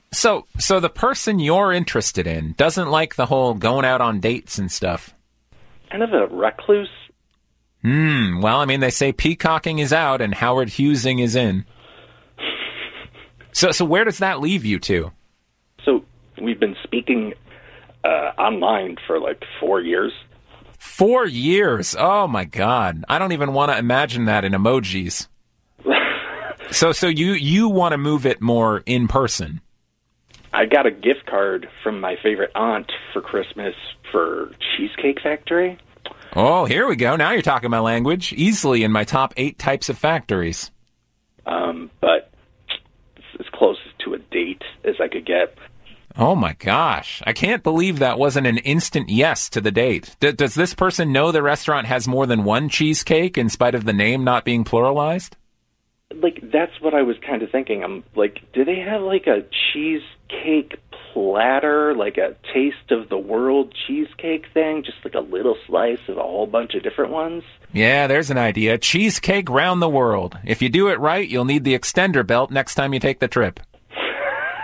So the person you're interested in doesn't like the whole going out on dates and stuff. Kind of a recluse. Well, I mean, they say peacocking is out and Howard Hughesing is in. So where does that leave you two? So we've been speaking online for like 4 years. 4 years? Oh, my God. I don't even want to imagine that in emojis. So you want to move it more in person? I got a gift card from my favorite aunt for Christmas for Cheesecake Factory. Oh, here we go. Now you're talking my language. Easily in my top 8 types of factories. But it's as close to a date as I could get. Oh, my gosh. I can't believe that wasn't an instant yes to the date. Does this person know the restaurant has more than one cheesecake in spite of the name not being pluralized? Like, that's what I was kind of thinking. I'm like, do they have like a cheesecake platter, like a taste of the world cheesecake thing? Just like a little slice of a whole bunch of different ones? Yeah, there's an idea. Cheesecake round the world. If you do it right, you'll need the extender belt next time you take the trip.